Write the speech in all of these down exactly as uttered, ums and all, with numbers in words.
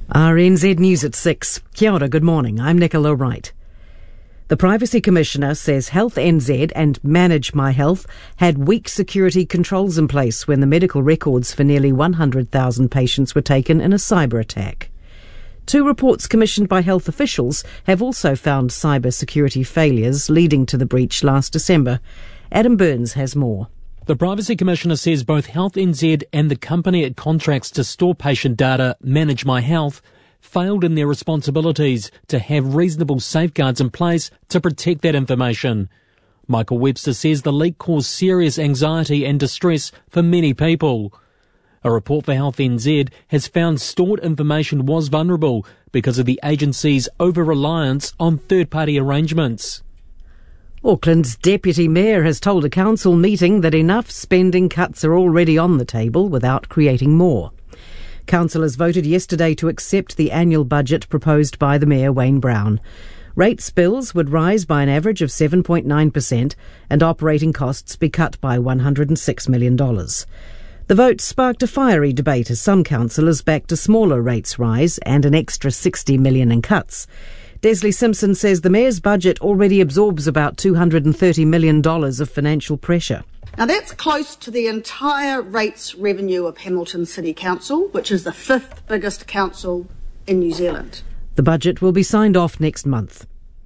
R N Z News at six. Kia ora, good morning. I'm Nicola Wright. The Privacy Commissioner says Health N Z and Manage My Health had weak security controls in place when the medical records for nearly one hundred thousand patients were taken in a cyber attack. Two reports commissioned by health officials have also found cyber security failures leading to the breach last December. Adam Burns has more. The Privacy Commissioner says both Health N Z and the company it contracts to store patient data, Manage My Health, failed in their responsibilities to have reasonable safeguards in place to protect that information. Michael Webster says the leak caused serious anxiety and distress for many people. A report for Health N Z has found stored information was vulnerable because of the agency's over-reliance on third-party arrangements. Auckland's Deputy Mayor has told a council meeting that enough spending cuts are already on the table without creating more. Councillors voted yesterday to accept the annual budget proposed by the Mayor, Wayne Brown. Rates bills would rise by an average of seven point nine percent and operating costs be cut by one hundred six million dollars. The vote sparked a fiery debate as some councillors backed a smaller rates rise and an extra sixty million dollars in cuts. Desley Simpson says the Mayor's budget already absorbs about two hundred thirty million dollars of financial pressure. Now that's close to the entire rates revenue of Hamilton City Council, which is the fifth biggest council in New Zealand. The budget will be signed off next month.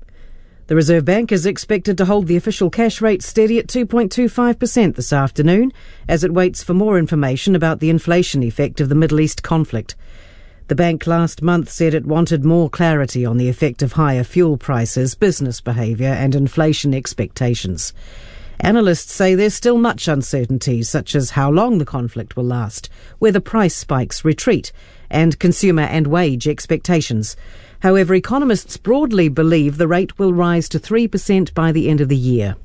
The Reserve Bank is expected to hold the official cash rate steady at two point two five percent this afternoon as it waits for more information about the inflation effect of the Middle East conflict. The bank last month said it wanted more clarity on the effect of higher fuel prices, business behaviour and inflation expectations. Analysts say there's still much uncertainty, such as how long the conflict will last, whether price spikes retreat, and consumer and wage expectations. However, economists broadly believe the rate will rise to three percent by the end of the year.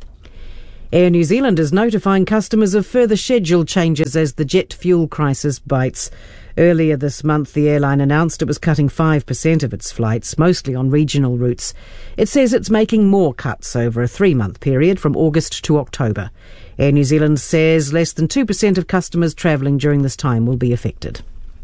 Air New Zealand is notifying customers of further schedule changes as the jet fuel crisis bites. Earlier this month, the airline announced it was cutting five percent of its flights, mostly on regional routes. It says it's making more cuts over a three-month period from August to October. Air New Zealand says less than two percent of customers travelling during this time will be affected.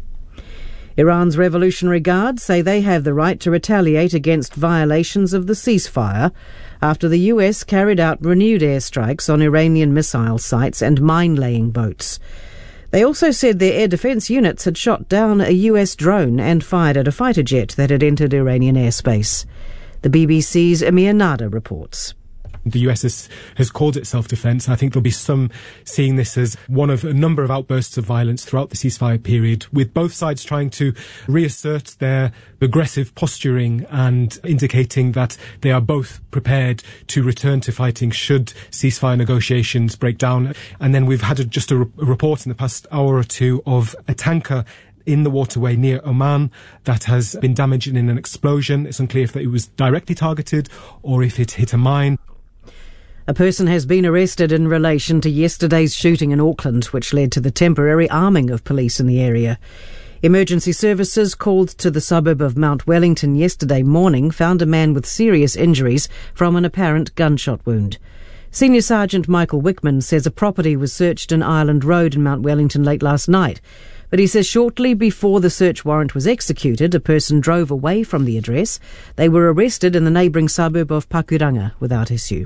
Iran's Revolutionary Guard say they have the right to retaliate against violations of the ceasefire after the U S carried out renewed airstrikes on Iranian missile sites and mine-laying boats. They also said their air defence units had shot down a U S drone and fired at a fighter jet that had entered Iranian airspace. The B B C's Amir Nada reports. The U S has, has called it self-defence. I think there'll be some seeing this as one of a number of outbursts of violence throughout the ceasefire period, with both sides trying to reassert their aggressive posturing and indicating that they are both prepared to return to fighting should ceasefire negotiations break down. And then we've had a, just a, re- a report in the past hour or two of a tanker in the waterway near Oman that has been damaged in an explosion. It's unclear if it was directly targeted or if it hit a mine. A person has been arrested in relation to yesterday's shooting in Auckland, which led to the temporary arming of police in the area. Emergency services called to the suburb of Mount Wellington yesterday morning found a man with serious injuries from an apparent gunshot wound. Senior Sergeant Michael Wickman says a property was searched in Ireland Road in Mount Wellington late last night. But he says shortly before the search warrant was executed, a person drove away from the address. They were arrested in the neighbouring suburb of Pakuranga without issue.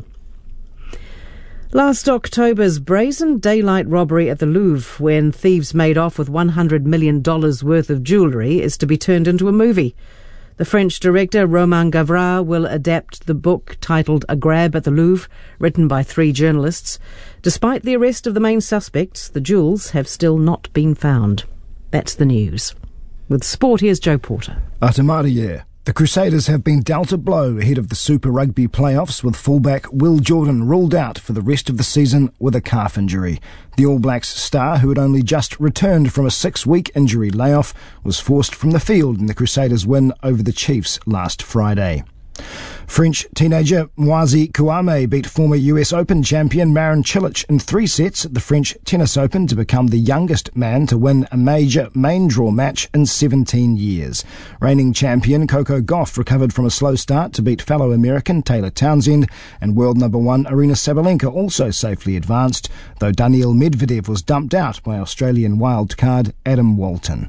Last October's brazen daylight robbery at the Louvre, when thieves made off with one hundred million dollars worth of jewellery, is to be turned into a movie. The French director Romain Gavras will adapt the book titled A Grab at the Louvre, written by three journalists. Despite the arrest of the main suspects, the jewels have still not been found. That's the news. With sport, here's Joe Porter. Atamaria. The Crusaders have been dealt a blow ahead of the Super Rugby playoffs, with fullback Will Jordan ruled out for the rest of the season with a calf injury. The All Blacks star, who had only just returned from a six-week injury layoff, was forced from the field in the Crusaders' win over the Chiefs last Friday. French teenager Moisey Kouame beat former U S Open champion Marin Cilic in three sets at the French Tennis Open to become the youngest man to win a major main draw match in seventeen years. Reigning champion Coco Gauff recovered from a slow start to beat fellow American Taylor Townsend, and world number one Aryna Sabalenka also safely advanced, though Daniil Medvedev was dumped out by Australian wildcard Adam Walton.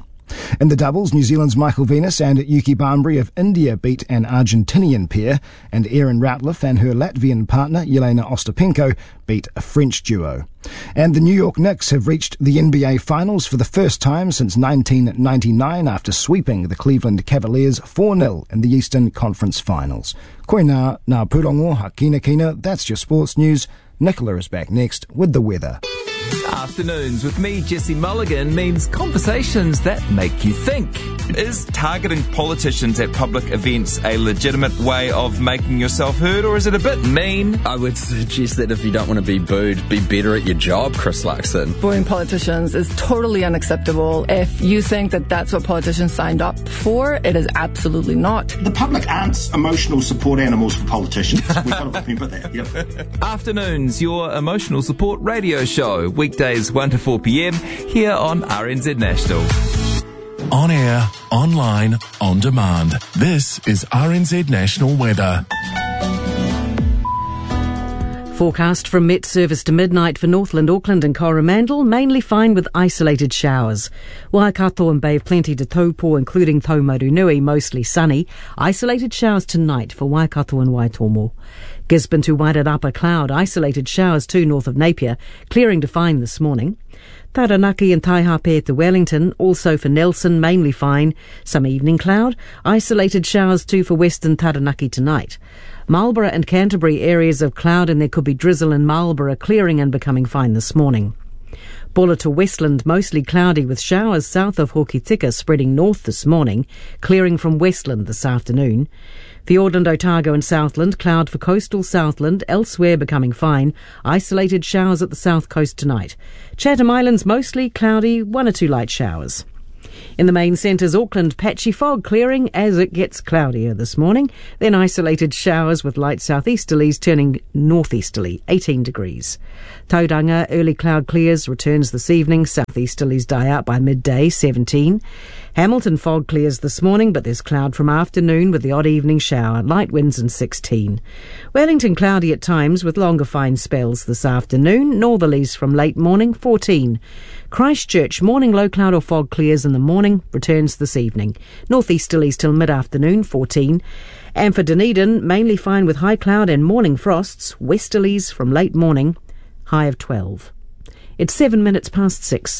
In the doubles, New Zealand's Michael Venus and Yuki Barmbree of India beat an Argentinian pair, and Erin Routliffe and her Latvian partner Jelena Ostapenko beat a French duo. And the New York Knicks have reached the N B A Finals for the first time since nineteen ninety-nine after sweeping the Cleveland Cavaliers four nil in the Eastern Conference Finals. Koina na purongo hakina kina, that's your sports news. Nicola is back next with the weather. Afternoons with me, Jesse Mulligan, means conversations that make you think. Is targeting politicians at public events a legitimate way of making yourself heard, or is it a bit mean? I would suggest that if you don't want to be booed, be better at your job, Chris Luxon. Booing politicians is totally unacceptable. If you think that that's what politicians signed up for, it is absolutely not. The public aren't emotional support animals for politicians. We've got to remember that. Yep. Afternoons, your emotional support radio show. Weekdays one to four p.m. here on R N Z National. On air, online, on demand. This is R N Z National Weather. Forecast from Met Service to midnight for Northland, Auckland and Coromandel, mainly fine with isolated showers. Waikato and Bay of Plenty to Taupo, including Taumarunui, mostly sunny. Isolated showers tonight for Waikato and Waitomo. Gisborne to Wairarapa, cloud. Isolated showers too north of Napier, clearing to fine this morning. Taranaki and Taihape to Wellington, also for Nelson, mainly fine. Some evening cloud. Isolated showers too for Western Taranaki tonight. Marlborough and Canterbury, areas of cloud, and there could be drizzle in Marlborough, clearing and becoming fine this morning. Bulla to Westland, mostly cloudy with showers south of Hokitika spreading north this morning, clearing from Westland this afternoon. Fiordland, Otago and Southland, cloud for coastal Southland, elsewhere becoming fine. Isolated showers at the south coast tonight. Chatham Islands, mostly cloudy, one or two light showers. In the main centres, Auckland, patchy fog clearing as it gets cloudier this morning. Then isolated showers with light southeasterlies turning northeasterly, eighteen degrees. Tauranga, early cloud clears, returns this evening. Southeasterlies die out by midday, seventeen. Hamilton, fog clears this morning, but there's cloud from afternoon with the odd evening shower, light winds and sixteen. Wellington, cloudy at times with longer fine spells this afternoon. Northerlies from late morning, fourteen. Christchurch, morning low cloud or fog clears in the morning, returns this evening. Northeasterlies till mid-afternoon, fourteen. And for Dunedin, mainly fine with high cloud and morning frosts. Westerlies from late morning, high of twelve. It's seven minutes past six.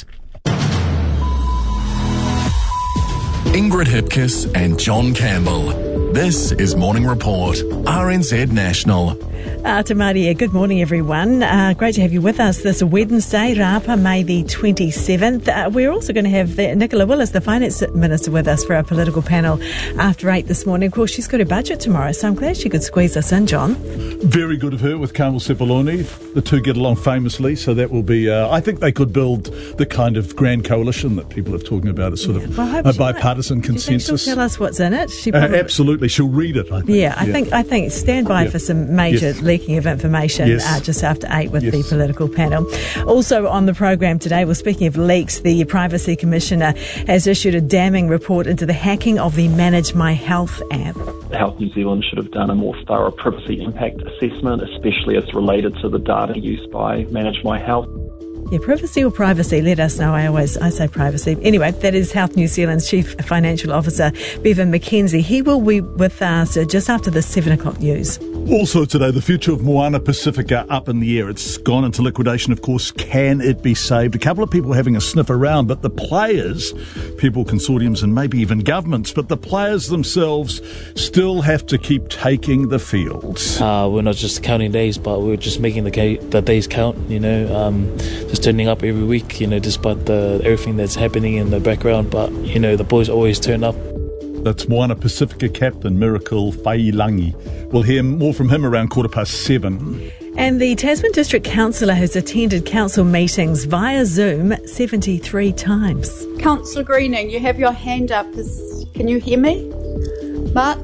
Ingrid Hipkiss and John Campbell. This is Morning Report, R N Z National. Uh, Te Maria, good morning everyone. Uh, great to have you with us this Wednesday, Rapa, May the twenty-seventh. Uh, we're also going to have the, Nicola Willis, the Finance Minister, with us for our political panel after eight this morning. Of course, she's got her budget tomorrow, so I'm glad she could squeeze us in, John. Very good of her with Carmel Sepuloni. The two get along famously, so that will be, uh, I think they could build the kind of grand coalition that people are talking about, a sort yeah, of well, a bipartisan might. consensus. She'll tell us what's in it? She probably, uh, absolutely, she'll read it, I think. Yeah, I yeah. think I think stand by yeah. for some major yes. leaking of information yes. uh, just after eight with yes. the political panel. Also on the program today, well, speaking of leaks, the Privacy Commissioner has issued a damning report into the hacking of the Manage My Health app. Health New Zealand should have done a more thorough privacy impact assessment, especially as related to the data used by Manage My Health. Yeah, privacy or privacy, let us know. I always, I say privacy. Anyway, that is Health New Zealand's Chief Financial Officer, Bevan McKenzie. He will be with us just after the seven o'clock news. Also today, the future of Moana Pacifica up in the air. It's gone into liquidation, of course. Can it be saved? A couple of people having a sniff around, but the players, people, consortiums and maybe even governments, but the players themselves still have to keep taking the field. Uh, we're not just counting days, but we're just making the, ca- the days count, you know, um, just turning up every week, you know, despite the everything that's happening in the background. But, you know, the boys always turn up. That's Moana Pacifica captain Miracle Failangi. We'll hear more from him around quarter past seven. And the Tasman District Councillor has attended council meetings via Zoom seventy-three times. Councillor Greening, you have your hand up. Is, can you hear me? Mark?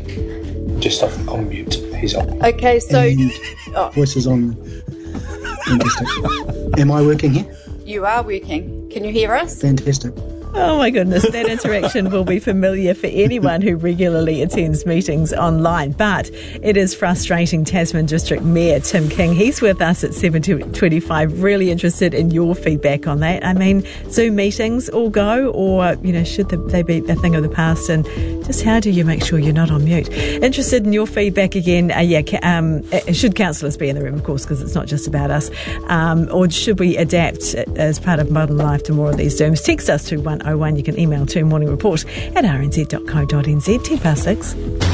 Just off on mute. He's on. Okay, so... And oh. Voice is on. Fantastic. Am I working here? You are working. Can you hear us? Fantastic. Oh my goodness, that interaction will be familiar for anyone who regularly attends meetings online, but it is frustrating. Tasman District Mayor Tim King, he's with us at seven twenty-five, really interested in your feedback on that. I mean, Zoom meetings all go, or, you know, should they be a thing of the past, and just how do you make sure you're not on mute? Interested in your feedback again. Uh, yeah, um, should councillors be in the room, of course, because it's not just about us, um, or should we adapt as part of modern life to more of these Zooms? Text us to one oh one. You can email to morning report at r n z dot co dot n z. ten past six.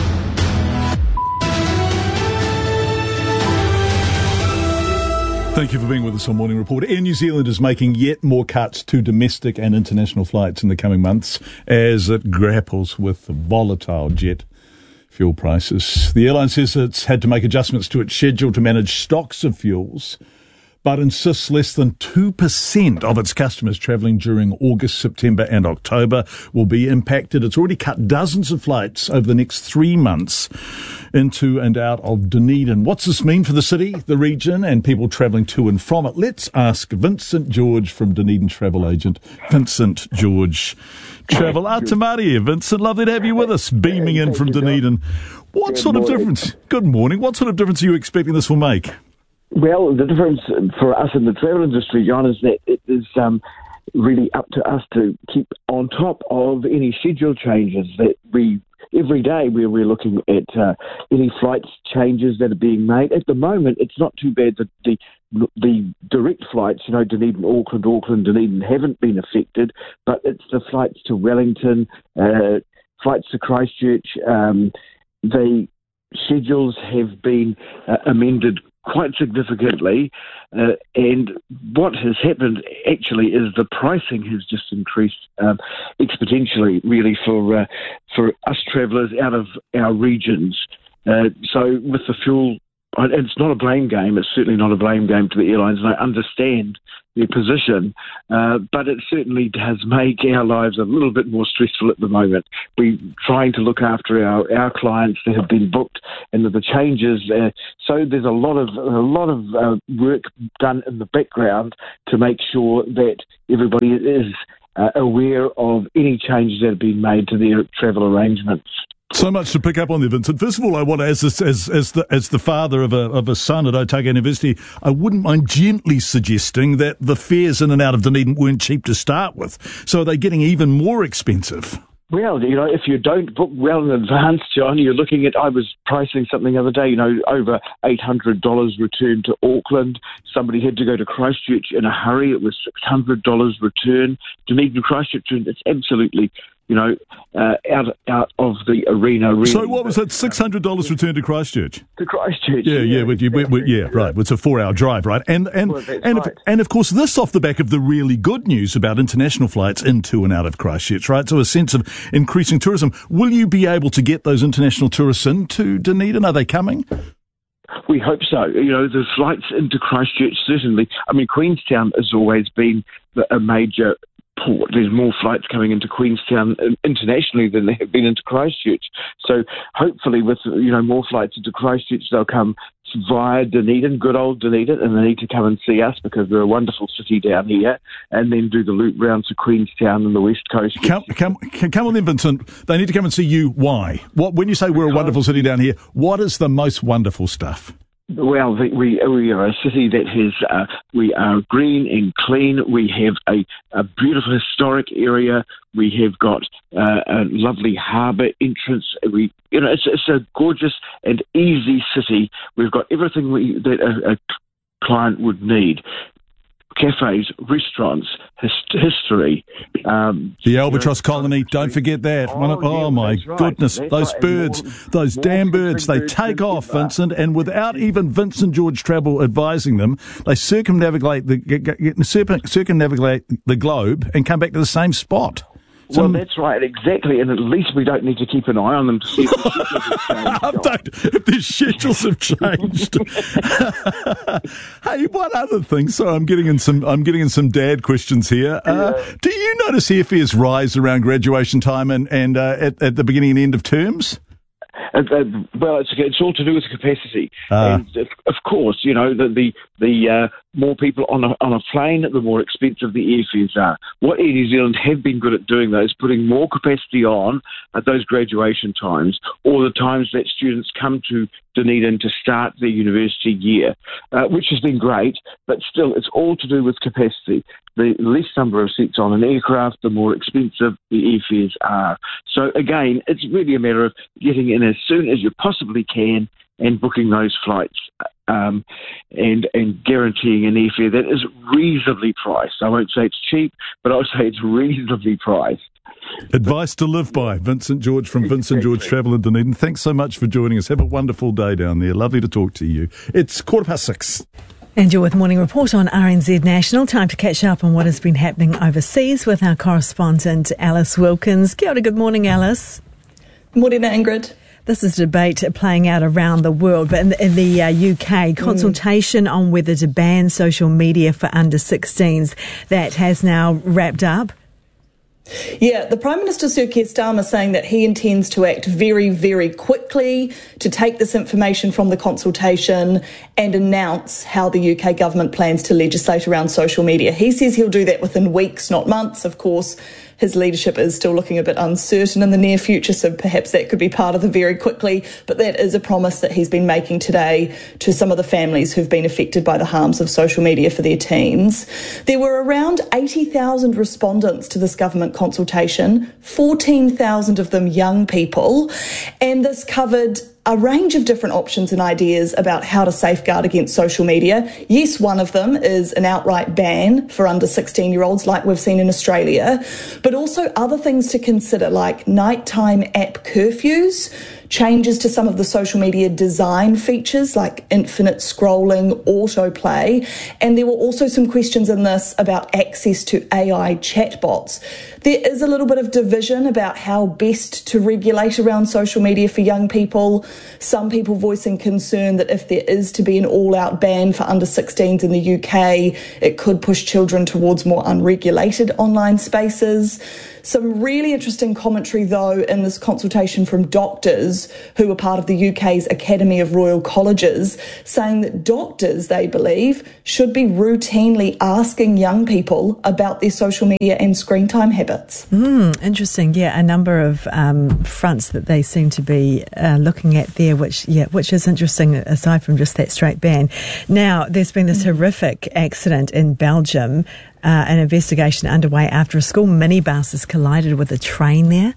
Thank you for being with us on Morning Report. Air New Zealand is making yet more cuts to domestic and international flights in the coming months as it grapples with volatile jet fuel prices. The airline says it's had to make adjustments to its schedule to manage stocks of fuels, but insists less than two percent of its customers travelling during August, September and October will be impacted. It's already cut dozens of flights over the next three months into and out of Dunedin. What's this mean for the city, the region and people travelling to and from it? Let's ask Vincent George from Dunedin travel agent. Vincent George, Travel Atamari. Vincent, lovely to have you with us, beaming in from Dunedin. What sort of difference? Good morning. What sort of difference are you expecting this will make? Well, the difference for us in the travel industry, John, is that it is um, really up to us to keep on top of any schedule changes that we, every day we're, we're looking at uh, any flights changes that are being made. At the moment, it's not too bad that the the direct flights, you know, Dunedin, Auckland, Auckland, Dunedin, haven't been affected, but it's the flights to Wellington, uh, flights to Christchurch, um, the schedules have been uh, amended quite significantly, uh, and what has happened actually is the pricing has just increased um, exponentially, really, for uh, for us travellers out of our regions. Uh, so with the fuel, it's not a blame game. It's certainly not a blame game to the airlines, and I understand their position, uh, but it certainly does make our lives a little bit more stressful at the moment. We're trying to look after our, our clients that have been booked, and the changes. Uh, so there's a lot of a lot of uh, work done in the background to make sure that everybody is uh, aware of any changes that have been made to their travel arrangements. So much to pick up on there, Vincent. First of all, I want to, as as as the as the father of a of a son at Otago University, I wouldn't mind gently suggesting that the fares in and out of Dunedin weren't cheap to start with. So are they getting even more expensive? Well, you know, if you don't book well in advance, John, you're looking at, I was pricing something the other day, you know, over eight hundred dollars return to Auckland. Somebody had to go to Christchurch in a hurry. It was six hundred dollars return. Dunedin, Christchurch, it's absolutely, you know, uh, out out of the arena. Really. So what was that, six hundred dollars return to Christchurch? To Christchurch. Yeah, yeah, yeah, but you, exactly. but, yeah, right. It's a four-hour drive, right? And and well, and, right. Of, and of course, this off the back of the really good news about international flights into and out of Christchurch, right? So a sense of increasing tourism. Will you be able to get those international tourists into Dunedin? Are they coming? We hope so. You know, the flights into Christchurch, certainly. I mean, Queenstown has always been a major port. There's more flights coming into Queenstown internationally than there have been into Christchurch. So hopefully with, you know, more flights into Christchurch, they'll come via Dunedin, good old Dunedin, and they need to come and see us because we're a wonderful city down here, and then do the loop round to Queenstown and the West Coast. Come, come, come on then, Vincent. They need to come and see you. Why? What? When you say we're a wonderful city down here, what is the most wonderful stuff? Well, we we are a city that has uh, we are green and clean. We have a, a beautiful historic area. We have got uh, a lovely harbour entrance. We you know it's it's a gorgeous and easy city. We've got everything we, that a, a client would need. Cafes, restaurants, his, history. Um, the Albatross Colony, don't forget that. Oh, One of, oh yeah, my right. goodness, That's those right. birds, More, those more damn birds, they birds take off, that. Vincent, and without even Vincent George Travel advising them, they circumnavigate the, circumnavigate the globe and come back to the same spot. Well, Some, that's right, exactly, and at least we don't need to keep an eye on them to see if the schedules have changed. If their schedules have changed. Hey, one other thing. Sorry, I'm getting in some. I'm getting in some dad questions here. Uh, yeah. Do you notice airfares rise around graduation time and and uh, at, at the beginning and end of terms? Uh, uh, well, it's, it's all to do with capacity. Uh. And of, of course, you know, the the, the uh, more people on a, on a plane, the more expensive the airfares are. What Air New Zealand have been good at doing, though, is putting more capacity on at those graduation times or the times that students come to Dunedin to start their university year, uh, which has been great, but still, it's all to do with capacity. The less number of seats on an aircraft, the more expensive the airfares are. So again, it's really a matter of getting in as soon as you possibly can and booking those flights um, and and guaranteeing an airfare that is reasonably priced. I won't say it's cheap, but I'll say it's reasonably priced. Advice to live by. Vincent George from Vincent George Travel in Dunedin. Thanks so much for joining us. Have a wonderful day down there. Lovely to talk to you. It's quarter past six. And you're with Morning Report on R N Z National. Time to catch up on what has been happening overseas with our correspondent Alice Wilkins. Kia ora, good morning, Alice. Morning, Ingrid. This is a debate playing out around the world, but in the, in the uh, U K, consultation mm. on whether to ban social media for under sixteens, that has now wrapped up. Yeah, the Prime Minister Sir Keir Starmer saying that he intends to act very, very quickly to take this information from the consultation and announce how the U K government plans to legislate around social media. He says he'll do that within weeks, not months. Of course, his leadership is still looking a bit uncertain in the near future, so perhaps that could be part of the very quickly. But that is a promise that he's been making today to some of the families who've been affected by the harms of social media for their teens. There were around eighty thousand respondents to this government consultation, fourteen thousand of them young people, and this covered a range of different options and ideas about how to safeguard against social media. Yes, one of them is an outright ban for under sixteen-year-olds like we've seen in Australia, but also other things to consider like nighttime app curfews, changes to some of the social media design features like infinite scrolling, autoplay, and there were also some questions in this about access to A I chatbots. There is a little bit of division about how best to regulate around social media for young people. Some people voicing concern that if there is to be an all-out ban for under sixteens in the U K, it could push children towards more unregulated online spaces. Some really interesting commentary, though, in this consultation from doctors who are part of the U K's Academy of Royal Colleges, saying that doctors, they believe, should be routinely asking young people about their social media and screen time habits. Mm, interesting. Yeah, a number of um, fronts that they seem to be uh, looking at there, which yeah, which is interesting aside from just that straight ban. Now, there's been this horrific accident in Belgium. Uh, an investigation underway after a school minibus has collided with a train there.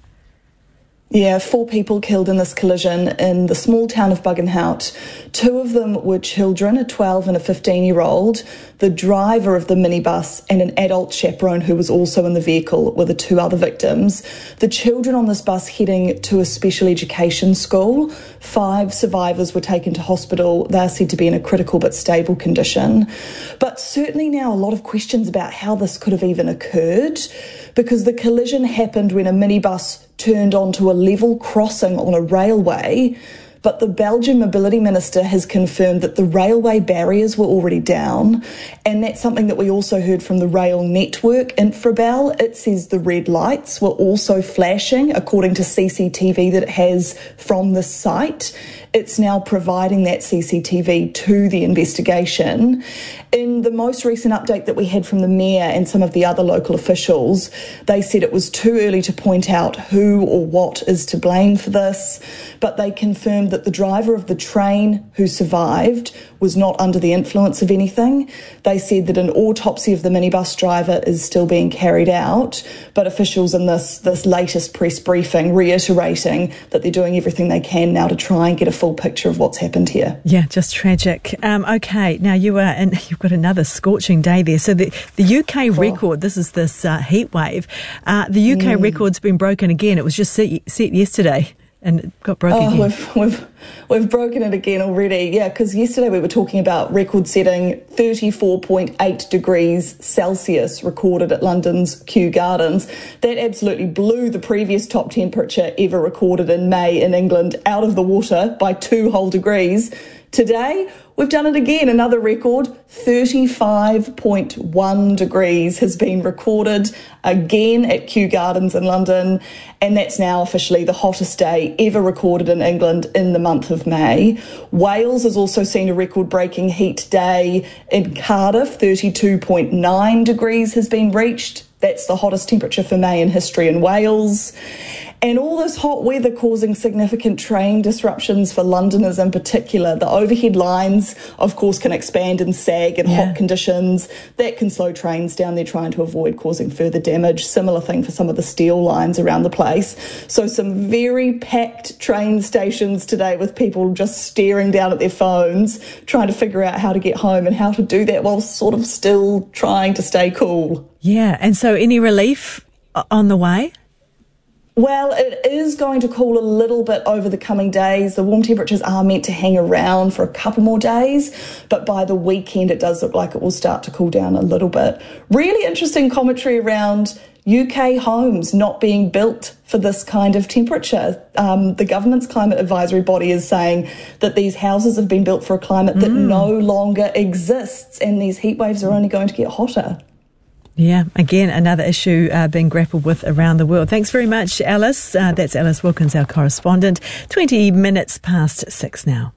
Yeah, four people killed in this collision in the small town of Buggenhout. Two of them were children, a twelve and a fifteen-year-old. The driver of the minibus and an adult chaperone who was also in the vehicle were the two other victims. The children on this bus heading to a special education school. Five survivors were taken to hospital. They are said to be in a critical but stable condition. But certainly now a lot of questions about how this could have even occurred, because the collision happened when a minibus turned onto a level crossing on a railway, but the Belgian Mobility Minister has confirmed that the railway barriers were already down, and that's something that we also heard from the rail network, Infrabel. It says the red lights were also flashing, according to C C T V that it has from the site. It's now providing that C C T V to the investigation. In the most recent update that we had from the Mayor and some of the other local officials, they said it was too early to point out who or what is to blame for this, but they confirmed that the driver of the train who survived was not under the influence of anything. They said that an autopsy of the minibus driver is still being carried out, but officials in this, this latest press briefing reiterating that they're doing everything they can now to try and get a full picture of what's happened here. Yeah, just tragic. Um, okay, now you are in, you've got another scorching day there. So the, the U K cool. record, this is this uh, heat wave, uh, the U K mm. record's been broken again. It was just set, set yesterday. And it got broken oh, again. We've, we've, we've broken it again already. Yeah, because yesterday we were talking about record-setting thirty-four point eight degrees Celsius recorded at London's Kew Gardens. That absolutely blew the previous top temperature ever recorded in May in England out of the water by two whole degrees. Today, we've done it again, another record, thirty-five point one degrees has been recorded again at Kew Gardens in London, and that's now officially the hottest day ever recorded in England in the month of May. Wales has also seen a record-breaking heat day in Cardiff, thirty-two point nine degrees has been reached. That's the hottest temperature for May in history in Wales. And all this hot weather causing significant train disruptions for Londoners in particular. The overhead lines, of course, can expand and sag in yeah. hot conditions. That can slow trains down. They're trying to avoid causing further damage. Similar thing for some of the steel lines around the place. So some very packed train stations today with people just staring down at their phones, trying to figure out how to get home and how to do that while sort of still trying to stay cool. Yeah, and so any relief on the way? Well, it is going to cool a little bit over the coming days. The warm temperatures are meant to hang around for a couple more days, but by the weekend it does look like it will start to cool down a little bit. Really interesting commentary around U K homes not being built for this kind of temperature. Um, the government's climate advisory body is saying that these houses have been built for a climate that mm. no longer exists, and these heat waves are only going to get hotter. Yeah, again, another issue uh, being grappled with around the world. Thanks very much, Alice. Uh, that's Alice Wilkins, our correspondent. twenty minutes past six now.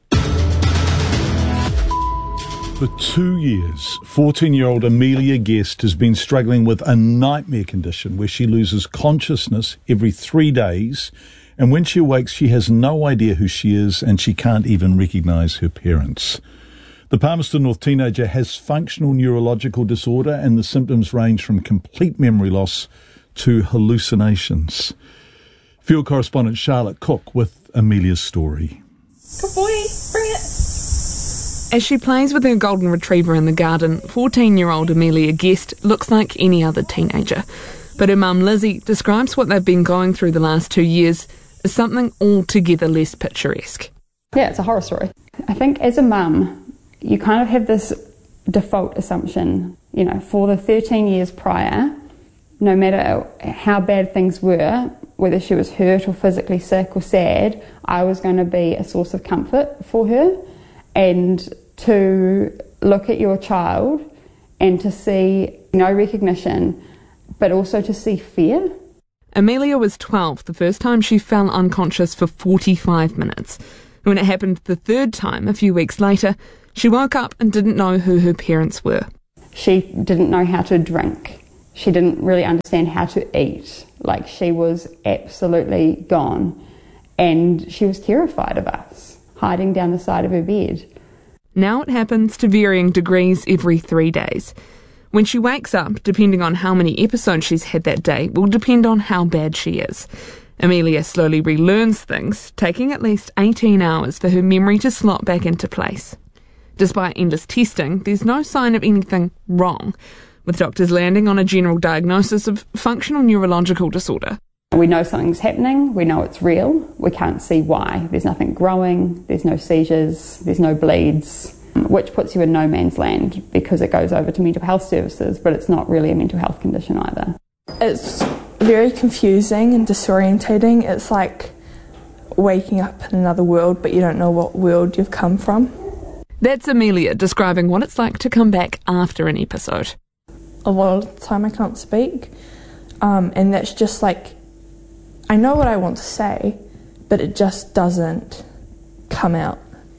For two years, fourteen-year-old Amelia Guest has been struggling with a nightmare condition where she loses consciousness every three days, and when she awakes, she has no idea who she is and she can't even recognise her parents. The Palmerston North teenager has functional neurological disorder, and the symptoms range from complete memory loss to hallucinations. Field correspondent Charlotte Cook with Amelia's story. Good boy, bring it. As she plays with her golden retriever in the garden, fourteen-year-old Amelia Guest looks like any other teenager. But her mum Lizzie describes what they've been going through the last two years as something altogether less picturesque. Yeah, it's a horror story. I think as a mum, you kind of have this default assumption, you know, for the thirteen years prior, no matter how bad things were, whether she was hurt or physically sick or sad, I was going to be a source of comfort for her. And to look at your child and to see no recognition, but also to see fear. Amelia was twelve the first time she fell unconscious for forty-five minutes. When it happened the third time, a few weeks later, she woke up and didn't know who her parents were. She didn't know how to drink. She didn't really understand how to eat. Like, she was absolutely gone. And she was terrified of us, hiding down the side of her bed. Now it happens to varying degrees every three days. When she wakes up, depending on how many episodes she's had that day, will depend on how bad she is. Amelia slowly relearns things, taking at least eighteen hours for her memory to slot back into place. Despite endless testing, there's no sign of anything wrong, with doctors landing on a general diagnosis of functional neurological disorder. We know something's happening, we know it's real, we can't see why. There's nothing growing, there's no seizures, there's no bleeds, which puts you in no man's land because it goes over to mental health services, but it's not really a mental health condition either. It's very confusing and disorientating. It's like waking up in another world, but you don't know what world you've come from. That's Amelia describing what it's like to come back after an episode. A lot of the time I can't speak, um, and that's just like, I know what I want to say, but it just doesn't come out.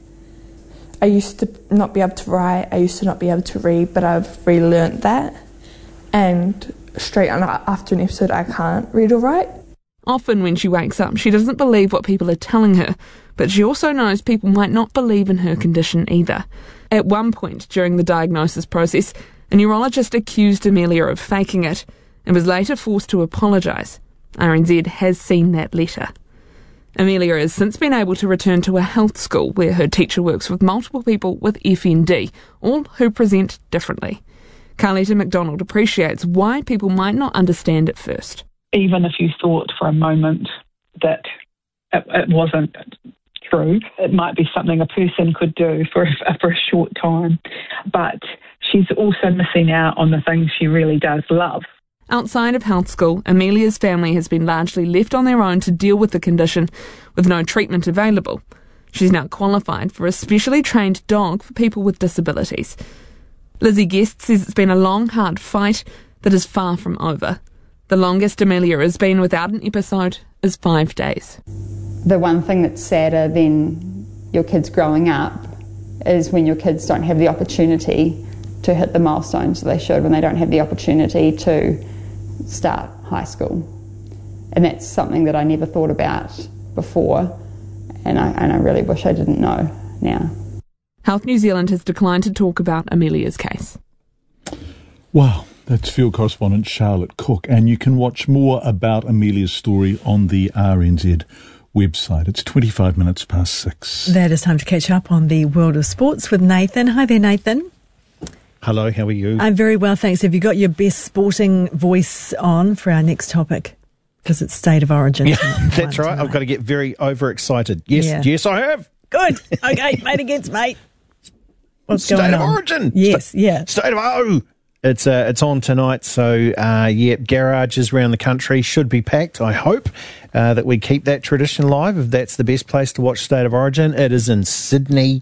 I used to not be able to write, I used to not be able to read, but I've relearnt that, and straight on after an episode I can't read or write. Often when she wakes up, she doesn't believe what people are telling her, but she also knows people might not believe in her condition either. At one point during the diagnosis process, a neurologist accused Amelia of faking it and was later forced to apologise. R N Z has seen that letter. Amelia has since been able to return to a health school where her teacher works with multiple people with F N D, all who present differently. Carletta McDonald appreciates why people might not understand at first. Even if you thought for a moment that it, it wasn't true, it might be something a person could do for a, for a short time. But she's also missing out on the things she really does love. Outside of health school, Amelia's family has been largely left on their own to deal with the condition, with no treatment available. She's now qualified for a specially trained dog for people with disabilities. Lizzie Guest says it's been a long, hard fight that is far from over. The longest Amelia has been without an episode is five days. The one thing that's sadder than your kids growing up is when your kids don't have the opportunity to hit the milestones they should, when they don't have the opportunity to start high school. And that's something that I never thought about before, and I, and I really wish I didn't know now. Health New Zealand has declined to talk about Amelia's case. Wow, that's field correspondent Charlotte Cook, and you can watch more about Amelia's story on the R N Z website. It's twenty-five minutes past six. That is time to catch up on the world of sports with Nathan. Hi there, Nathan. Hello, how are you? I'm very well, thanks. Have you got your best sporting voice on for our next topic? Because it's State of Origin. Yeah, that's right. Tonight. I've got to get very overexcited. Yes, yeah. yes, I have. Good. Okay, mate against mate. What's State going of on? Origin. Yes, St- yeah. State of O. It's uh, it's on tonight, so uh, yeah, garages around the country should be packed. I hope uh, that we keep that tradition alive. If that's the best place to watch State of Origin, it is in Sydney.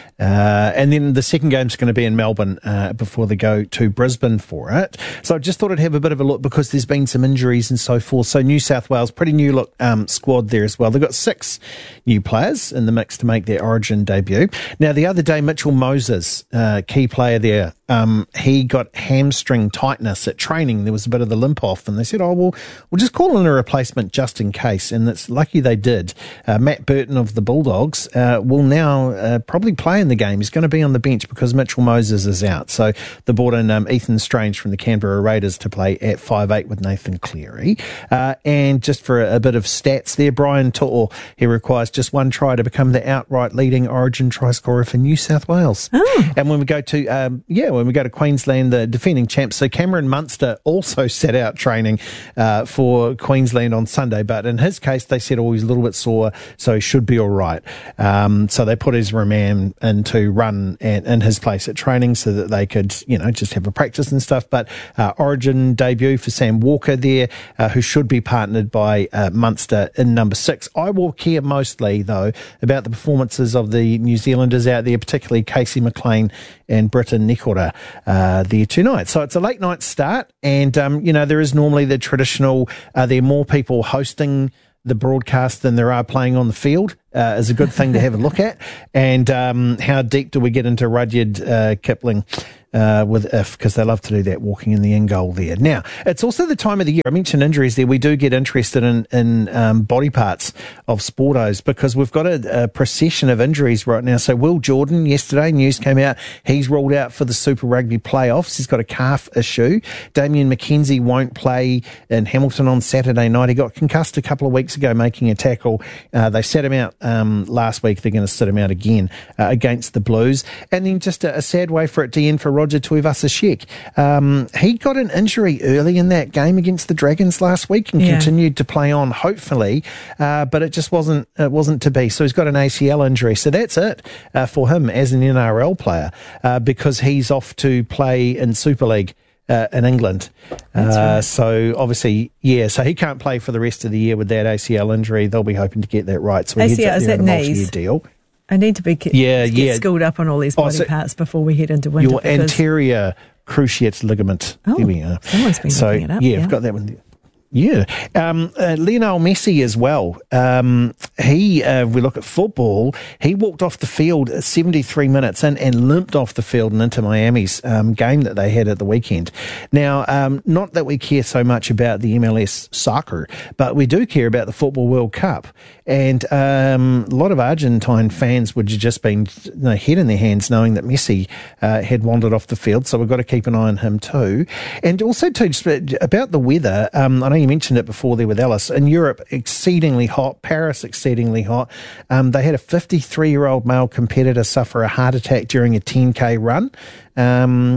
Uh, and then the second game's going to be in Melbourne uh, before they go to Brisbane for it. So I just thought I'd have a bit of a look because there's been some injuries and so forth. So New South Wales, pretty new look um, squad there as well. They've got six new players in the mix to make their Origin debut. Now, the other day, Mitchell Moses, uh, key player there, um, he got hamstring tightness at training. There was a bit of the limp off, and they said, oh, well, we'll just call in a replacement just in case. And it's lucky they did. Uh, Matt Burton of the Bulldogs uh, will now uh, probably play in the game. He's going to be on the bench because Mitchell Moses is out. So they brought in um, Ethan Strange from the Canberra Raiders to play at five eight with Nathan Cleary. Uh, and just for a, a bit of stats there, Brian To'o, he requires just one try to become the outright leading Origin try scorer for New South Wales. Oh. And when we go to, um, yeah, when we go to Queensland, the defending champs, so Cameron Munster also set out training uh, for Queensland on Sunday, but in his case, they said, oh, he's a little bit sore, so he should be all right. Um, so they put his Raman into run at, in his place at training so that they could, you know, just have a practice and stuff. But uh, Origin debut for Sam Walker there, uh, who should be partnered by uh, Munster in number six. I will care mostly, though, about the performances of the New Zealanders out there, particularly Casey McLean and Britta Nikora uh, there tonight. So it's a late night start, and, um, you know, there is normally the traditional, are there more people hosting the broadcast than there are playing on the field? Uh, is a good thing to have a look at. And um, how deep do we get into Rudyard uh, Kipling uh, with if, because they love to do that, walking in the end goal there. Now, it's also the time of the year. I mentioned injuries there. We do get interested in, in um, body parts of sportos because we've got a, a procession of injuries right now. So Will Jordan, yesterday, news came out, he's ruled out for the Super Rugby playoffs. He's got a calf issue. Damien McKenzie won't play in Hamilton on Saturday night. He got concussed a couple of weeks ago making a tackle. Uh, they set him out Um, last week. They're going to sit him out again uh, against the Blues. And then just a, a sad way for it to end for Roger Tuivasa-Sheck. Um, he got an injury early in that game against the Dragons last week and yeah. continued to play on, hopefully, uh, but it just wasn't it wasn't to be. So he's got an A C L injury. So that's it uh, for him as an N R L player uh, because he's off to play in Super League Uh, in England. Uh, right. So obviously, yeah, so he can't play for the rest of the year with that A C L injury. They'll be hoping to get that right. So A C L, is that knees? Deal. I need to be get, yeah, get yeah. schooled up on all these body oh, so uh, parts before we head into winter. Your anterior cruciate ligament. Oh, there we are. Someone's been so, looking it up. Yeah, yeah, I've got that one there. Yeah. Um, uh, Lionel Messi as well. Um, he, uh, we look at football, he walked off the field seventy-three minutes in and limped off the field and into Miami's um, game that they had at the weekend. Now, um, not that we care so much about the M L S soccer, but we do care about the Football World Cup. And um, a lot of Argentine fans would have just been you know, head in their hands knowing that Messi uh, had wandered off the field. So we've got to keep an eye on him too. And also, too, just about the weather, um, I know you mentioned it before there with Alice. In Europe, exceedingly hot. Paris, exceedingly hot. Um, they had a fifty-three-year-old male competitor suffer a heart attack during a ten K run. Um,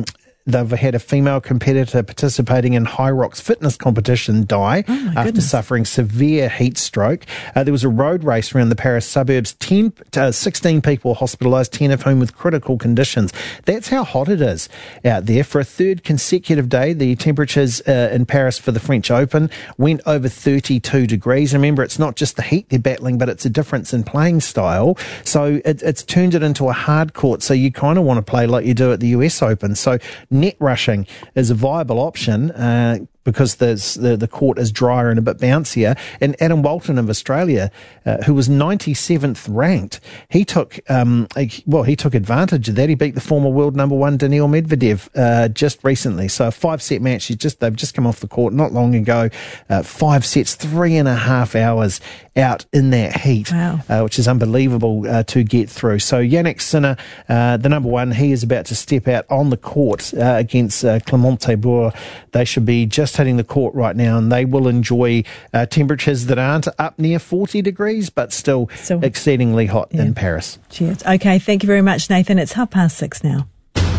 they've had a female competitor participating in High Rocks fitness competition die Oh, after goodness. suffering severe heat stroke. Uh, there was a road race around the Paris suburbs. ten, uh, sixteen people hospitalised, ten of whom with critical conditions. That's how hot it is out there. For a third consecutive day, the temperatures uh, in Paris for the French Open went over thirty-two degrees. Remember, it's not just the heat they're battling, but it's a difference in playing style. So it, it's turned it into a hard court. So you kind of want to play like you do at the U S Open. So net rushing is a viable option. Uh, because there's, the, the court is drier and a bit bouncier. And Adam Walton of Australia, uh, who was ninety-seventh ranked, he took, um, a, well, he took advantage of that. He beat the former world number one, Daniil Medvedev, uh, just recently. So a five-set match. He's just, they've just come off the court not long ago. Uh, five sets, three and a half hours out in that heat, wow. uh, which is unbelievable uh, to get through. So Yannick Sinner, uh, the number one, he is about to step out on the court uh, against uh, Clement Tebour. They should be just hitting the court right now, and they will enjoy uh, temperatures that aren't up near forty degrees, but still So- exceedingly hot Yeah. in Paris. Cheers. Okay, thank you very much, Nathan. It's half past six now.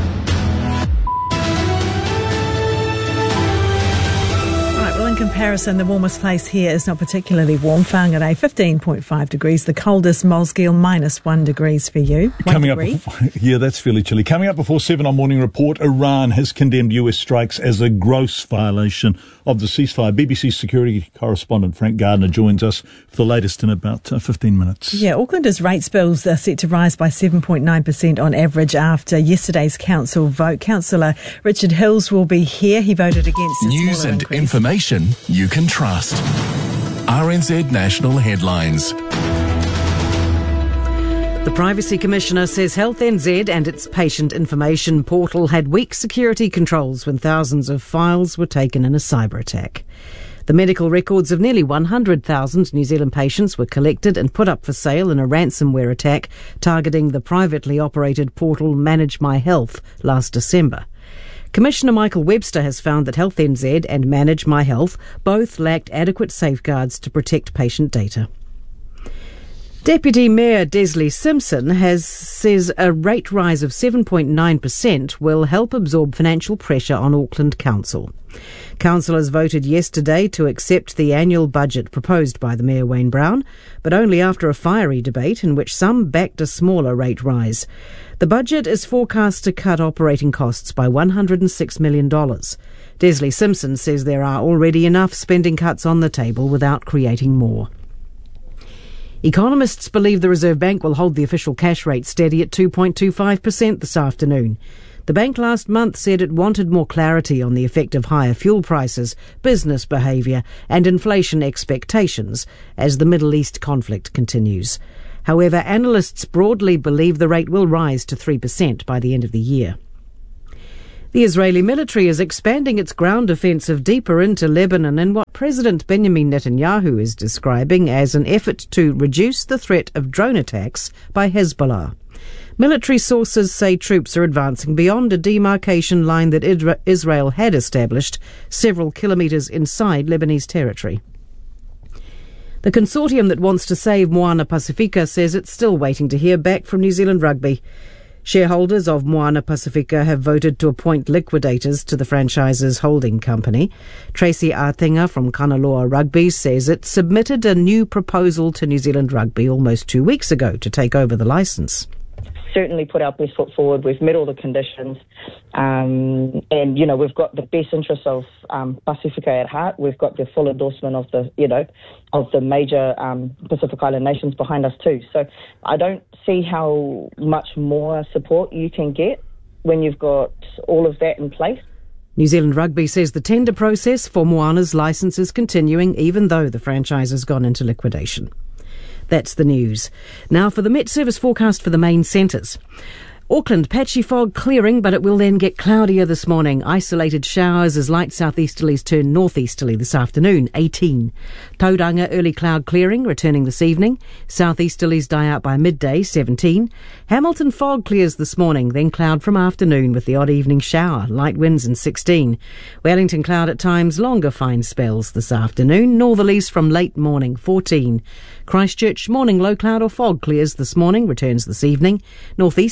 In comparison, the warmest place here is not particularly warm. Whangarei, fifteen point five degrees. The coldest, Molesgiel, minus one degrees for you. One Coming degree. up, before, yeah, that's fairly chilly. Coming up before seven on Morning Report, Iran has condemned U S strikes as a gross violation of the ceasefire. B B C security correspondent Frank Gardner joins us for the latest in about uh, fifteen minutes. Yeah, Aucklanders' rates bills are set to rise by seven point nine percent on average after yesterday's council vote. Councillor Richard Hills will be here. He voted against a News smaller and increase. information you can trust. R N Z National Headlines. The Privacy Commissioner says Health N Z and its patient information portal had weak security controls when thousands of files were taken in a cyber attack. The medical records of nearly one hundred thousand New Zealand patients were collected and put up for sale in a ransomware attack targeting the privately operated portal Manage My Health last December. Commissioner Michael Webster has found that Health N Z and Manage My Health both lacked adequate safeguards to protect patient data. Deputy Mayor Desley Simpson has says a rate rise of seven point nine percent will help absorb financial pressure on Auckland Council. Councillors voted yesterday to accept the annual budget proposed by the Mayor Wayne Brown, but only after a fiery debate in which some backed a smaller rate rise. The budget is forecast to cut operating costs by one hundred six million dollars. Desley Simpson says there are already enough spending cuts on the table without creating more. Economists believe the Reserve Bank will hold the official cash rate steady at two point two five percent this afternoon. The bank last month said it wanted more clarity on the effect of higher fuel prices, business behaviour and inflation expectations as the Middle East conflict continues. However, analysts broadly believe the rate will rise to three percent by the end of the year. The Israeli military is expanding its ground offensive deeper into Lebanon in what President Benjamin Netanyahu is describing as an effort to reduce the threat of drone attacks by Hezbollah. Military sources say troops are advancing beyond a demarcation line that Israel had established several kilometres inside Lebanese territory. The consortium that wants to save Moana Pacifica says it's still waiting to hear back from New Zealand Rugby. Shareholders of Moana Pacifica have voted to appoint liquidators to the franchise's holding company. Tracy Artinga from Kanaloa Rugby says it submitted a new proposal to New Zealand Rugby almost two weeks ago to take over the licence. Certainly put our best foot forward. We've met all the conditions, um, and you know we've got the best interests of um, Pacifica at heart. We've got the full endorsement of the you know of the major um, Pacific Island nations behind us too. So I don't see how much more support you can get when you've got all of that in place. New Zealand Rugby says the tender process for Moana's licence is continuing, even though the franchise has gone into liquidation. That's the news. Now for the Met Service forecast for the main centres. Auckland, patchy fog clearing, but it will then get cloudier this morning. Isolated showers as light southeasterlies turn northeasterly this afternoon, eighteen. Tauranga, early cloud clearing, returning this evening. Southeasterlies die out by midday, seventeen. Hamilton fog clears this morning, then cloud from afternoon with the odd evening shower, light winds and sixteen. Wellington cloud at times, longer fine spells this afternoon. Northerlies from late morning, fourteen. Christchurch, morning low cloud or fog clears this morning, returns this evening. Northeasterlies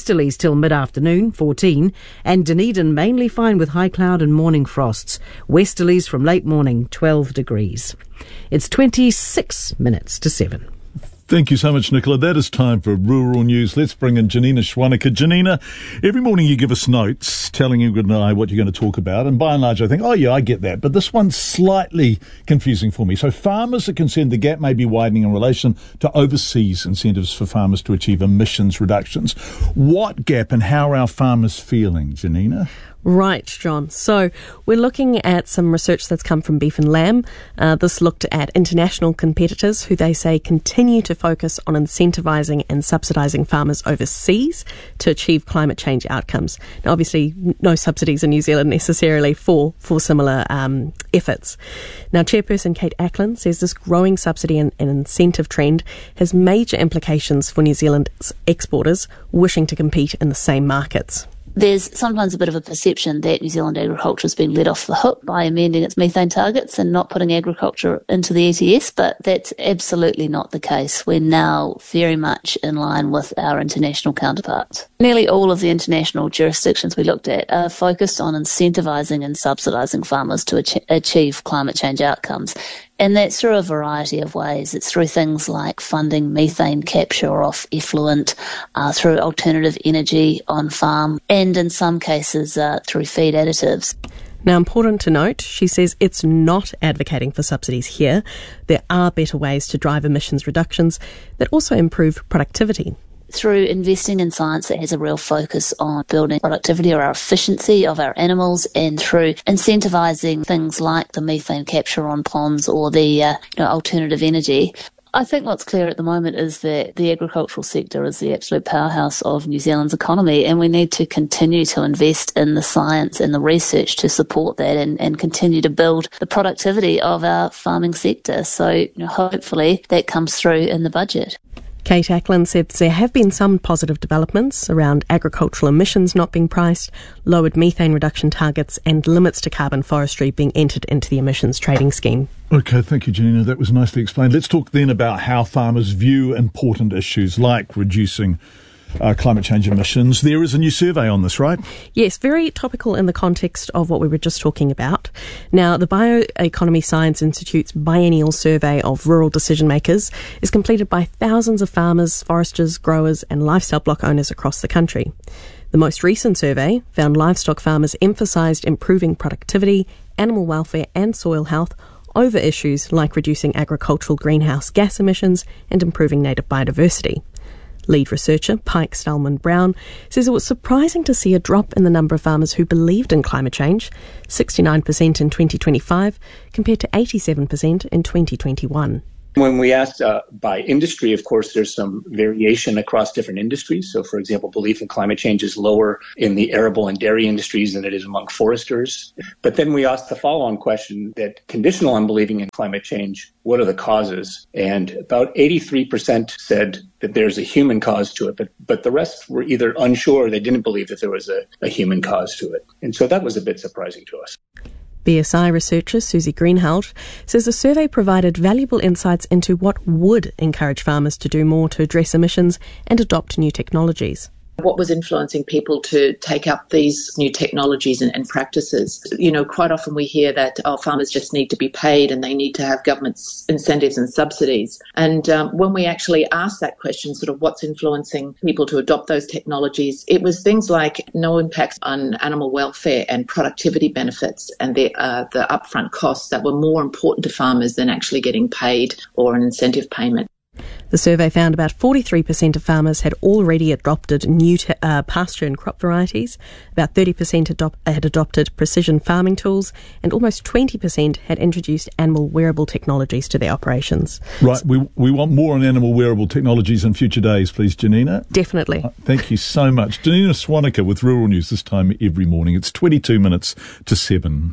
till mid-afternoon, fourteen, and Dunedin mainly fine with high cloud and morning frosts. Westerlies from late morning, twelve degrees. It's twenty-six minutes to seven. Thank you so much, Nicola. That is time for Rural News. Let's bring in Janina Schwanica. Janina, every morning you give us notes telling Ingrid and I what you're going to talk about, and by and large I think, oh yeah, I get that, but this one's slightly confusing for me. So farmers are concerned the gap may be widening in relation to overseas incentives for farmers to achieve emissions reductions. What gap and how are our farmers feeling, Janina? Right, John. So we're looking at some research that's come from Beef and Lamb. Uh, this looked at international competitors who they say continue to focus on incentivising and subsidising farmers overseas to achieve climate change outcomes. Now, obviously, no subsidies in New Zealand necessarily for, for similar um, efforts. Now, Chairperson Kate Ackland says this growing subsidy and, and incentive trend has major implications for New Zealand's exporters wishing to compete in the same markets. There's sometimes a bit of a perception that New Zealand agriculture has been let off the hook by amending its methane targets and not putting agriculture into the E T S, but that's absolutely not the case. We're now very much in line with our international counterparts. Nearly all of the international jurisdictions we looked at are focused on incentivising and subsidising farmers to ach- achieve climate change outcomes. And that's through a variety of ways. It's through things like funding methane capture off effluent, uh, through alternative energy on farm, and in some cases uh, through feed additives. Now, important to note, she says it's not advocating for subsidies here. There are better ways to drive emissions reductions that also improve productivity. Through investing in science that has a real focus on building productivity or our efficiency of our animals, and through incentivising things like the methane capture on ponds or the uh, you know, alternative energy. I think what's clear at the moment is that the agricultural sector is the absolute powerhouse of New Zealand's economy, and we need to continue to invest in the science and the research to support that and, and continue to build the productivity of our farming sector. So you know, hopefully that comes through in the budget. Kate Ackland said there have been some positive developments around agricultural emissions not being priced, lowered methane reduction targets, and limits to carbon forestry being entered into the emissions trading scheme. Okay, thank you, Janina. That was nicely explained. Let's talk then about how farmers view important issues like reducing Uh, climate change emissions. There is a new survey on this, right? Yes, very topical in the context of what we were just talking about. Now, the Bioeconomy Science Institute's biennial survey of rural decision makers is completed by thousands of farmers, foresters, growers and lifestyle block owners across the country. The most recent survey found livestock farmers emphasised improving productivity, animal welfare and soil health over issues like reducing agricultural greenhouse gas emissions and improving native biodiversity. Lead researcher Pike Stallman-Brown says it was surprising to see a drop in the number of farmers who believed in climate change, sixty-nine percent in twenty twenty-five compared to eighty-seven percent in twenty twenty-one. When we asked uh, by industry, of course, there's some variation across different industries. So, for example, belief in climate change is lower in the arable and dairy industries than it is among foresters. But then we asked the follow-on question that conditional on believing in climate change, what are the causes? And about eighty-three percent said that there's a human cause to it, but, but the rest were either unsure or they didn't believe that there was a, a human cause to it. And so that was a bit surprising to us. B S I researcher Susie Greenhalgh says the survey provided valuable insights into what would encourage farmers to do more to address emissions and adopt new technologies. What was influencing people to take up these new technologies and, and practices? You know, quite often we hear that oh, farmers just need to be paid and they need to have government incentives and subsidies. And um, when we actually asked that question, sort of what's influencing people to adopt those technologies, it was things like no impacts on animal welfare and productivity benefits and the, uh, the upfront costs that were more important to farmers than actually getting paid or an incentive payment. The survey found about forty-three percent of farmers had already adopted new te- uh, pasture and crop varieties, about thirty percent adop- had adopted precision farming tools, and almost twenty percent had introduced animal wearable technologies to their operations. Right, we we want more on animal wearable technologies in future days, please, Janina. Definitely. Uh, thank you so much. Janina Schwanica with Rural News this time every morning. It's twenty-two minutes to seven.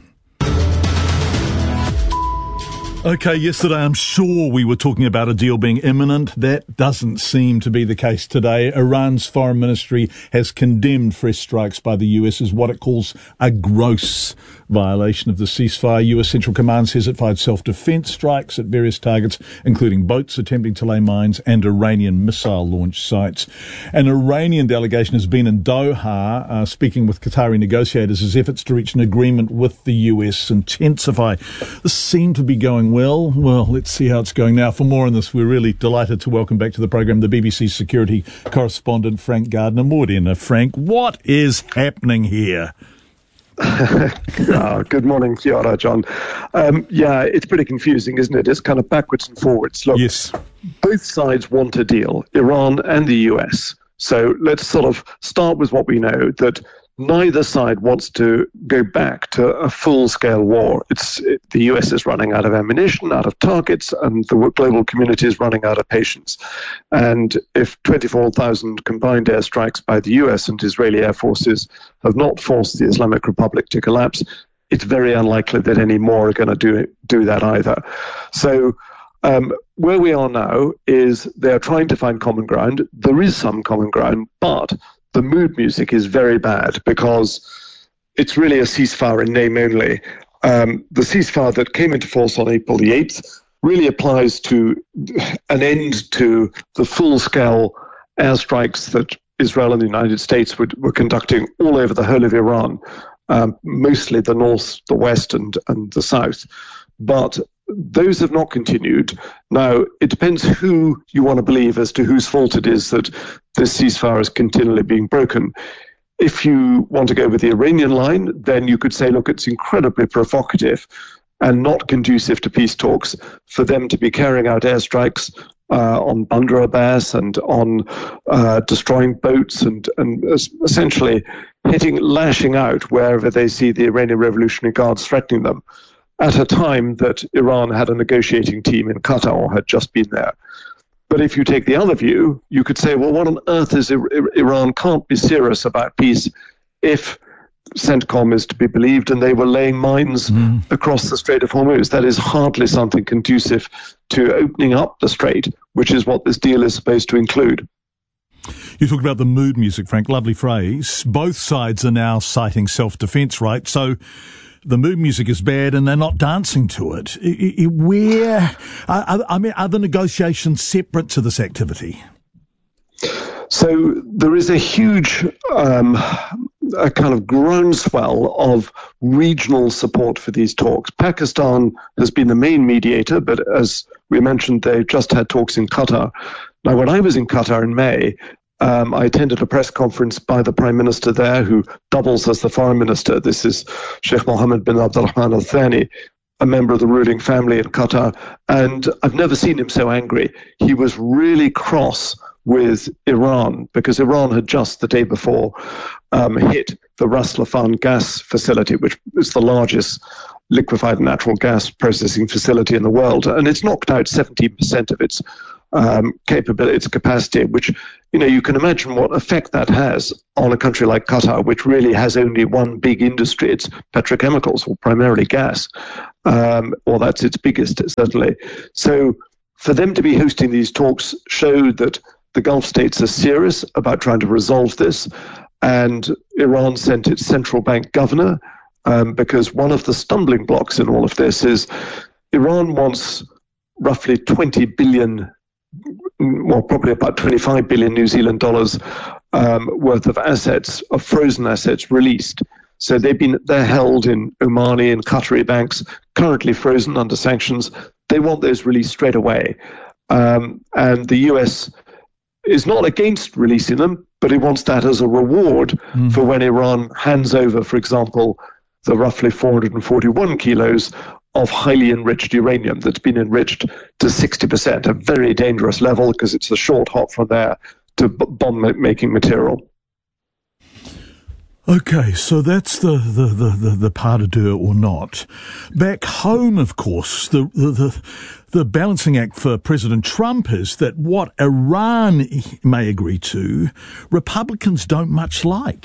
Okay, yesterday I'm sure we were talking about a deal being imminent. That doesn't seem to be the case today. Iran's foreign ministry has condemned fresh strikes by the U S as what it calls a gross violation of the ceasefire. U S Central Command says it fired self-defense strikes at various targets, including boats attempting to lay mines and Iranian missile launch sites. An Iranian delegation has been in Doha, uh, speaking with Qatari negotiators as efforts to reach an agreement with the U S intensify. This seemed to be going well. Well, let's see how it's going now. For more on this, we're really delighted to welcome back to the program the B B C security correspondent Frank Gardner. Morena, Frank, what is happening here? oh, good morning, kia ora, John. Um, yeah, it's pretty confusing, isn't it? It's kind of backwards and forwards. Look, yes. Both sides want a deal, Iran and the U S. So let's sort of start with what we know, that neither side wants to go back to a full-scale war. It's it, the U S is running out of ammunition, out of targets, and the global community is running out of patience. And if twenty-four thousand combined airstrikes by the U S and Israeli air forces have not forced the Islamic Republic to collapse, it's very unlikely that any more are going to do do that either. So um, where we are now is they're trying to find common ground. There is some common ground, but the mood music is very bad because it's really a ceasefire in name only. Um, the ceasefire that came into force on April the eighth really applies to an end to the full-scale airstrikes that Israel and the United States were, were conducting all over the whole of Iran, um, mostly the north, the west, and, and the south. But those have not continued. Now, it depends who you want to believe as to whose fault it is that this ceasefire is continually being broken. If you want to go with the Iranian line, then you could say, look, it's incredibly provocative and not conducive to peace talks for them to be carrying out airstrikes uh, on Bandar Abbas and on uh, destroying boats and, and essentially hitting, lashing out wherever they see the Iranian Revolutionary Guards threatening them, at a time that Iran had a negotiating team in Qatar or had just been there. But if you take the other view, you could say, well, what on earth is Iran can't be serious about peace if CENTCOM is to be believed and they were laying mines mm. across the Strait of Hormuz. That is hardly something conducive to opening up the strait, which is what this deal is supposed to include. You talk about the mood music, Frank, lovely phrase. Both sides are now citing self-defense, right? So the mood music is bad and they're not dancing to it. Where, I mean, are the negotiations separate to this activity? So there is a huge um, a kind of groundswell of regional support for these talks. Pakistan has been the main mediator, but as we mentioned, they just had talks in Qatar. Now, when I was in Qatar in May, Um, I attended a press conference by the Prime Minister there, who doubles as the Foreign Minister. This is Sheikh Mohammed bin Abdulrahman Al Thani, a member of the ruling family in Qatar. And I've never seen him so angry. He was really cross with Iran because Iran had just the day before um, hit the Ras Laffan gas facility, which is the largest liquefied natural gas processing facility in the world. And it's knocked out seventeen percent of its Um, capability, its capacity, which, you know, you can imagine what effect that has on a country like Qatar, which really has only one big industry. It's petrochemicals, or primarily gas, um, or that's its biggest, certainly. So for them to be hosting these talks showed that the Gulf states are serious about trying to resolve this, and Iran sent its central bank governor, um, because one of the stumbling blocks in all of this is Iran wants roughly twenty billion, well, probably about twenty-five billion New Zealand dollars um, worth of assets, of frozen assets, released. So they've been they're held in Omani and Qatari banks, currently frozen under sanctions. They want those released straight away, um, and the U S is not against releasing them, but it wants that as a reward mm. for when Iran hands over, for example, the roughly four hundred forty-one kilos of highly enriched uranium that's been enriched to sixty percent, a very dangerous level because it's a short hop from there to bomb-making material. Okay, so that's the, the, the, the, the pas de deux or not. Back home, of course, the, the, the, the balancing act for President Trump is that what Iran may agree to, Republicans don't much like.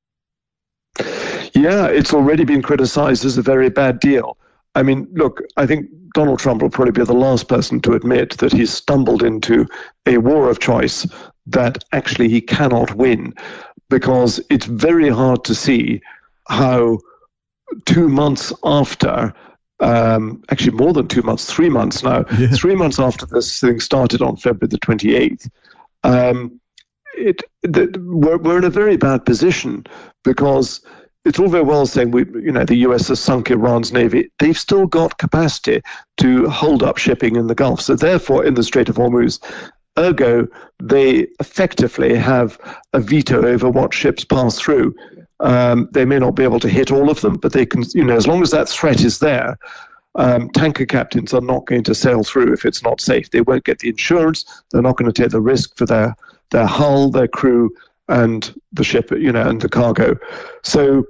Yeah, it's already been criticized as a very bad deal. I mean, look, I think Donald Trump will probably be the last person to admit that he's stumbled into a war of choice that actually he cannot win, because it's very hard to see how two months after, um, actually more than two months, three months now, yeah. three months after this thing started on February the twenty-eighth, um, it, the, we're, we're in a very bad position because it's all very well saying we, you know, the U S has sunk Iran's navy. They've still got capacity to hold up shipping in the Gulf. So therefore, in the Strait of Hormuz, ergo, they effectively have a veto over what ships pass through. Um, they may not be able to hit all of them, but they can, you know, as long as that threat is there, um, tanker captains are not going to sail through if it's not safe. They won't get the insurance. They're not going to take the risk for their, their hull, their crew, and the ship, you know, and the cargo. So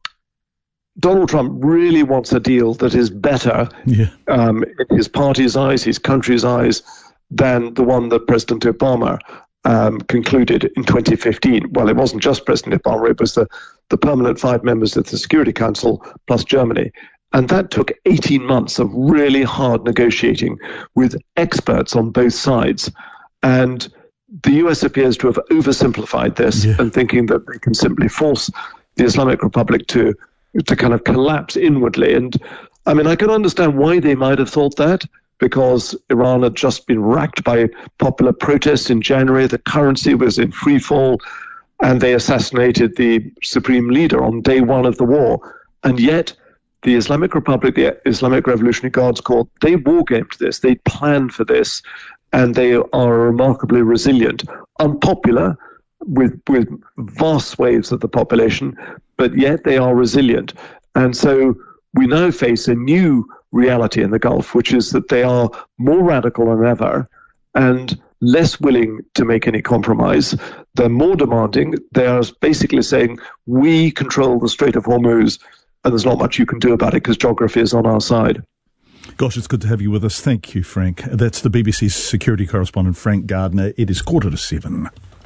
Donald Trump really wants a deal that is better yeah. um, in his party's eyes, his country's eyes, than the one that President Obama um, concluded in twenty fifteen. Well, it wasn't just President Obama, it was the, the permanent five members of the Security Council plus Germany. And that took eighteen months of really hard negotiating with experts on both sides. And the U S appears to have oversimplified this yeah. and thinking that they can simply force the Islamic Republic to to kind of collapse inwardly. And I mean, I can understand why they might have thought that, because Iran had just been racked by popular protests in January. The currency was in free fall, and they assassinated the supreme leader on day one of the war. And yet, the Islamic Republic, the Islamic Revolutionary Guards Corps, they wargamed this, they planned for this, and they are remarkably resilient. Unpopular with with vast swathes of the population, but yet they are resilient. And so we now face a new reality in the Gulf, which is that they are more radical than ever and less willing to make any compromise. They're more demanding. They are basically saying, we control the Strait of Hormuz, and there's not much you can do about it because geography is on our side. Gosh, it's good to have you with us. Thank you, Frank. That's the B B C's security correspondent, Frank Gardner. It is quarter to seven.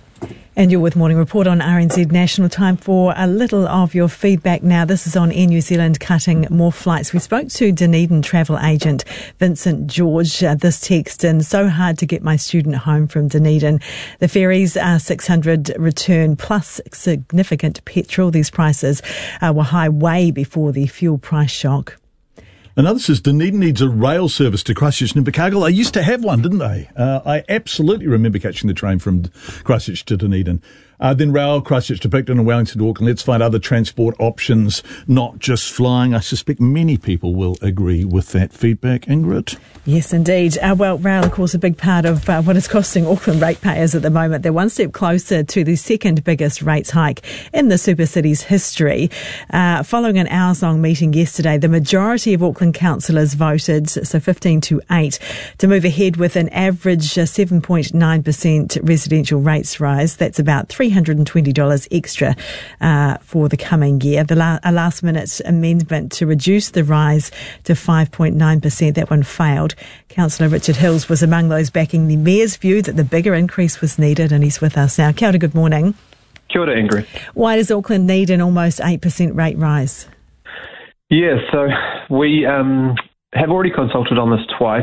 And you're with Morning Report on R N Z National. Time for a little of your feedback now. This is on Air New Zealand cutting more flights. We spoke to Dunedin travel agent Vincent George. Uh, this text in: so hard to get my student home from Dunedin. The ferries are six hundred return plus significant petrol. These prices uh, were high way before the fuel price shock. Another says Dunedin needs a rail service to Christchurch and Invercargill. They used to have one, didn't they? Uh, I absolutely remember catching the train from Christchurch to Dunedin. Uh, then rail, Christchurch to Picton and Wellington to Auckland. Let's find other transport options, not just flying. I suspect many people will agree with that feedback, Ingrid. Yes, indeed. Uh, well, rail, of course, a big part of uh, what is costing Auckland ratepayers at the moment. They're one step closer to the second biggest rates hike in the Super City's history. Uh, following an hours-long meeting yesterday, the majority of Auckland councillors voted, so fifteen to eight, to move ahead with an average uh, seven point nine percent residential rates rise. That's about three hundred twenty dollars extra uh, for the coming year. The la- a last-minute amendment to reduce the rise to five point nine percent, that one failed. Councillor Richard Hills was among those backing the Mayor's view that the bigger increase was needed, and he's with us now. Kia ora, good morning. Kia ora, Ingrid. Why does Auckland need an almost eight percent rate rise? Yeah, so we um, have already consulted on this twice.